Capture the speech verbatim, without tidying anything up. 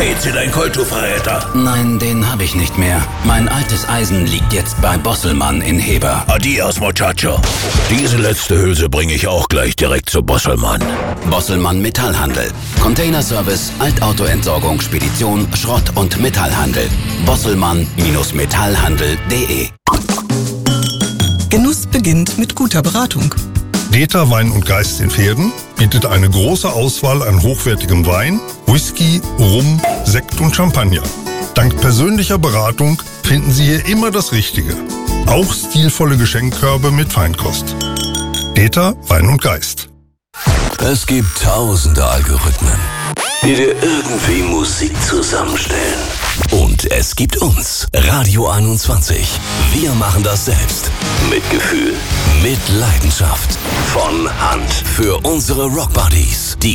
Hey, zu dein Kulturverräter. Nein, den habe ich nicht mehr. Mein altes Eisen liegt jetzt bei Bosselmann in Heber. Adios, Muchacho. Diese letzte Hülse bringe ich auch gleich direkt zu Bosselmann. Bosselmann Metallhandel. Containerservice, Altautoentsorgung, Spedition, Schrott- und Metallhandel. Bosselmann-Metallhandel punkt de. Genuss beginnt mit guter Beratung. Deter Wein und Geist in Pferden bietet eine große Auswahl an hochwertigem Wein, Whisky, Rum, Sekt und Champagner. Dank persönlicher Beratung finden Sie hier immer das Richtige. Auch stilvolle Geschenkkörbe mit Feinkost. Deter Wein und Geist. Es gibt tausende Algorithmen, die dir irgendwie Musik zusammenstellen. Und es gibt uns, Radio einundzwanzig. Wir machen das selbst. Mit Gefühl, mit Leidenschaft. Von Hand. Für unsere Rockbuddies. Die